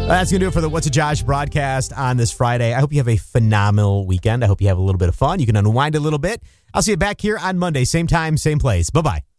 That's going to do it for the What's a Josh broadcast on this Friday. I hope you have a phenomenal weekend. I hope you have a little bit of fun. You can unwind a little bit. I'll see you back here on Monday. Same time, same place. Bye-bye.